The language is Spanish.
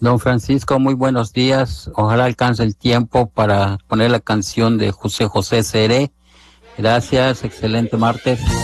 Don Francisco, muy buenos días. Ojalá alcance el tiempo para poner la canción de José José Seré. Gracias, excelente martes.